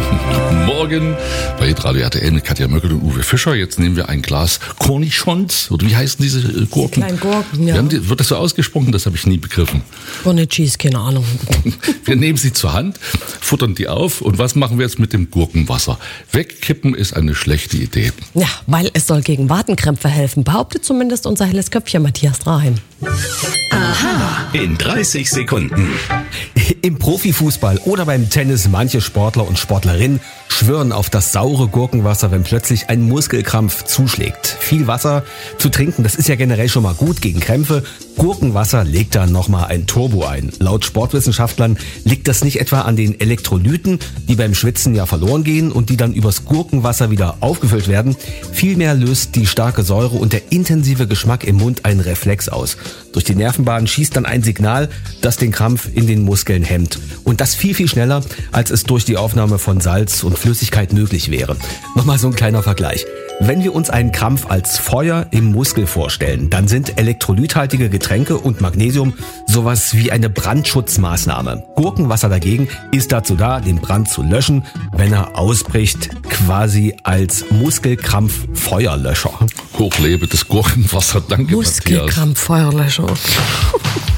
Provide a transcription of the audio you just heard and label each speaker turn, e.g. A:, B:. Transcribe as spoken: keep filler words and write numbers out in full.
A: Guten Morgen bei Radio R T L mit Katja Möckel und Uwe Fischer. Jetzt nehmen wir ein Glas Cornichons, oder wie heißen diese Gurken?
B: Kleinen Gurken, ja.
A: Wir haben die, wird das so ausgesprochen? Das habe ich nie begriffen.
B: Bonicis, keine Ahnung.
A: Wir nehmen sie zur Hand, futtern die auf und was machen wir jetzt mit dem Gurkenwasser? Wegkippen ist eine schlechte Idee.
B: Ja, weil es soll gegen Wadenkrämpfe helfen, behauptet zumindest unser helles Köpfchen Matthias Draheim.
C: Aha. In dreißig Sekunden.
D: Im Profifußball oder beim Tennis manche Sportler und Sportlerinnen schwören auf das saure Gurkenwasser, wenn plötzlich ein Muskelkrampf zuschlägt. Viel Wasser zu trinken, das ist ja generell schon mal gut gegen Krämpfe. Gurkenwasser legt da nochmal ein Turbo ein. Laut Sportwissenschaftlern liegt das nicht etwa an den Elektrolyten, die beim Schwitzen ja verloren gehen und die dann übers Gurkenwasser wieder aufgefüllt werden. Vielmehr löst die starke Säure und der intensive Geschmack im Mund einen Reflex aus. Durch die Nervenbahn schießt dann ein Signal, das den Krampf in den Muskeln hemmt. Und das viel, viel schneller, als es durch die Aufnahme von Salz und Flüssigkeit möglich wäre. Nochmal so ein kleiner Vergleich. Wenn wir uns einen Krampf als Feuer im Muskel vorstellen, dann sind elektrolythaltige Getränke und Magnesium sowas wie eine Brandschutzmaßnahme. Gurkenwasser dagegen ist dazu da, den Brand zu löschen, wenn er ausbricht, quasi als Muskelkrampf-Feuerlöscher.
A: Hochlebe das Gurkenwasser, danke Matthias.
B: Muskelkrampf, Feuerlöscher.